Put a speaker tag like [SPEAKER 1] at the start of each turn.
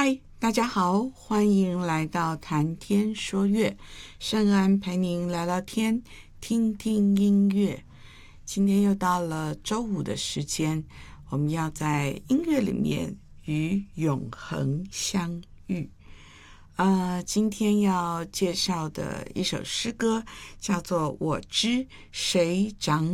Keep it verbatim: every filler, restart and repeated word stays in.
[SPEAKER 1] 嗨，大家好，欢迎来到谈天说乐，圣安陪您聊聊天，听听音乐。今天又到了周五的时间，我们要在音乐里面与永恒相遇。呃，今天要介绍的一首诗歌叫做《我知谁掌